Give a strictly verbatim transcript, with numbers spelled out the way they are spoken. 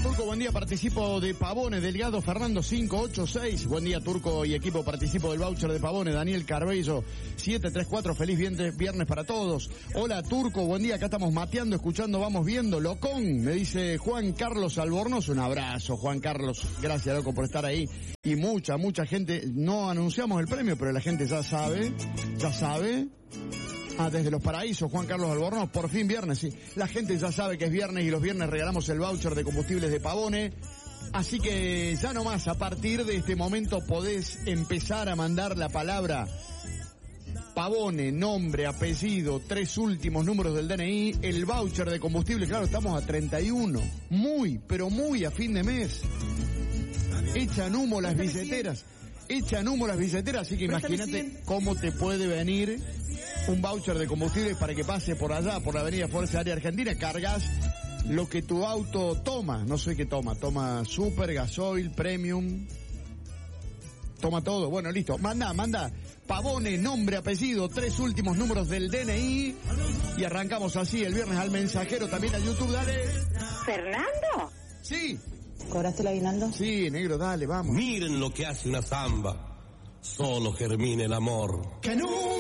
Turco, buen día, participo de Pavones, Delgado Fernando cinco ocho seis. Buen día, Turco y equipo, participo del voucher de Pavones, Daniel Carbello siete tres cuatro. Feliz viernes, viernes para todos. Hola, Turco, buen día, acá estamos mateando, escuchando, vamos viendo. Locón, me dice Juan Carlos Albornoz. Un abrazo, Juan Carlos. Gracias, loco, por estar ahí. Y mucha, mucha gente, no anunciamos el premio, pero la gente ya sabe, ya sabe. Ah, desde Los Paraísos, Juan Carlos Albornoz, por fin viernes, sí. La gente ya sabe que es viernes y los viernes regalamos el voucher de combustibles de Pavone. Así que ya nomás, a partir de este momento podés empezar a mandar la palabra Pavone, nombre, apellido, tres últimos números del D N I, el voucher de combustible. Claro, estamos a treinta y uno. Muy, pero muy a fin de mes. Echan humo las billeteras. Echan humo las billeteras, así que imagínate cómo te puede venir un voucher de combustible para que pase por allá, por la avenida Fuerza Aérea Argentina. Cargas lo que tu auto toma, no sé qué toma, toma super, gasoil, premium, toma todo. Bueno, listo, manda, manda Pavone, nombre, apellido, tres últimos números del D N I y arrancamos así el viernes al mensajero, también a YouTube, dale. ¿Fernando? Sí. ¿Cobraste el aguinaldo? Sí, negro, dale, vamos. Miren lo que hace una zamba. Solo germina el amor. Que no.